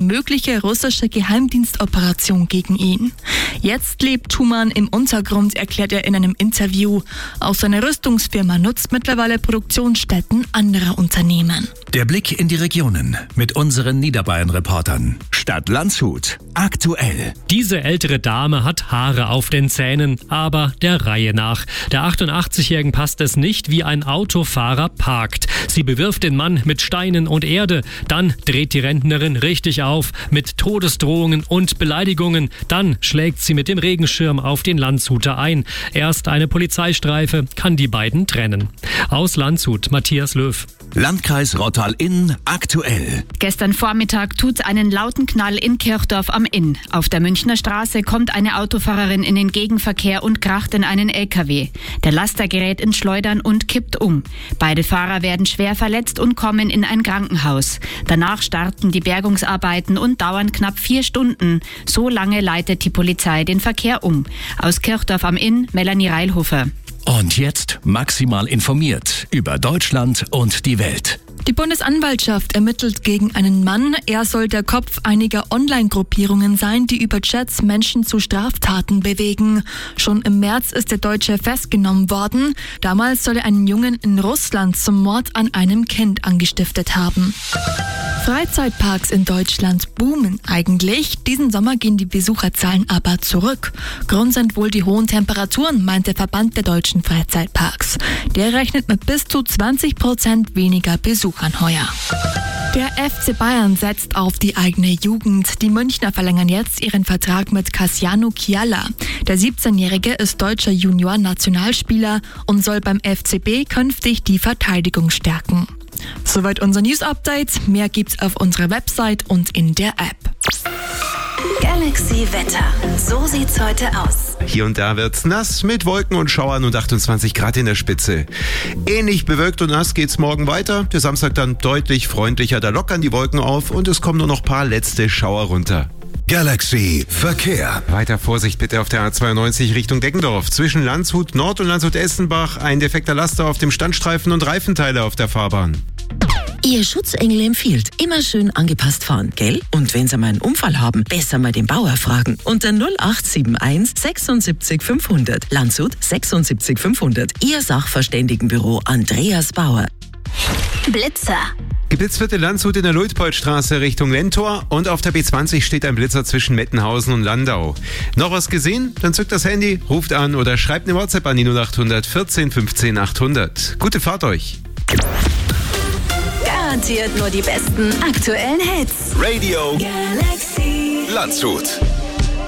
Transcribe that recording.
mögliche russische Geheimdienstoperation gegen ihn. Jetzt lebt Thumann im Untergrund, erklärt er in einem Interview. Auch seine Rüstungsfirma nutzt mittlerweile Produktionsstätten anderer Unternehmen. Der Blick in die Regionen mit unseren Niederbayern-Reportern. Stadt Landshut. Aktuell. Diese ältere Dame hat Haare auf den Zähnen, aber der Reihe nach. Der 88-Jährigen passt es nicht, wie ein Autofahrer parkt. Sie bewirft den Mann mit Steinen und Erde. Dann dreht die Rentnerin richtig auf mit Todesdrohungen und Beleidigungen. Dann schlägt sie mit dem Regenschirm auf den Landshuter ein. Erst eine Polizeistreife kann die beiden trennen. Aus Landshut, Matthias Löw. Landkreis Rottal-Inn aktuell. Gestern Vormittag tut einen lauten Knall in Kirchdorf am Inn. Auf der Münchner Straße kommt eine Autofahrerin in den Gegenverkehr und kracht in einen LKW. Der Laster gerät ins Schleudern und kippt um. Beide Fahrer werden schwer verletzt und kommen in ein Krankenhaus. Danach starten die Bergungsarbeiten und dauern knapp 4 Stunden. So lange leitet die Polizei den Verkehr um. Aus Kirchdorf am Inn, Melanie Reilhofer. Und jetzt maximal informiert über Deutschland und die Welt. Die Bundesanwaltschaft ermittelt gegen einen Mann. Er soll der Kopf einiger Online-Gruppierungen sein, die über Chats Menschen zu Straftaten bewegen. Schon im März ist der Deutsche festgenommen worden. Damals soll er einen Jungen in Russland zum Mord an einem Kind angestiftet haben. Freizeitparks in Deutschland boomen eigentlich. Diesen Sommer gehen die Besucherzahlen aber zurück. Grund sind wohl die hohen Temperaturen, meint der Verband der deutschen Freizeitparks. Der rechnet mit bis zu 20% weniger Besuchern heuer. Der FC Bayern setzt auf die eigene Jugend. Die Münchner verlängern jetzt ihren Vertrag mit Cassiano Chiala. Der 17-Jährige ist deutscher Junior-Nationalspieler und soll beim FCB künftig die Verteidigung stärken. Soweit unser News-Update. Mehr gibt's auf unserer Website und in der App. Galaxy Wetter. So sieht's heute aus. Hier und da wird's nass mit Wolken und Schauern und 28 Grad in der Spitze. Ähnlich bewölkt und nass geht's morgen weiter. Der Samstag dann deutlich freundlicher. Da lockern die Wolken auf und es kommen nur noch ein paar letzte Schauer runter. Galaxy Verkehr. Weiter Vorsicht bitte auf der A92 Richtung Deggendorf. Zwischen Landshut Nord und Landshut-Essenbach ein defekter Laster auf dem Standstreifen und Reifenteile auf der Fahrbahn. Ihr Schutzengel empfiehlt, immer schön angepasst fahren, gell? Und wenn Sie mal einen Unfall haben, besser mal den Bauer fragen. Unter 0871 76 500. Landshut 76 500. Ihr Sachverständigenbüro Andreas Bauer. Blitzer. Geblitzt wird in Landshut in der Luitpoldstraße Richtung Lentor und auf der B20 steht ein Blitzer zwischen Mettenhausen und Landau. Noch was gesehen? Dann zückt das Handy, ruft an oder schreibt eine WhatsApp an die 0800 14 15 800. Gute Fahrt euch! Garantiert nur die besten aktuellen Hits. Radio Galaxy Landshut.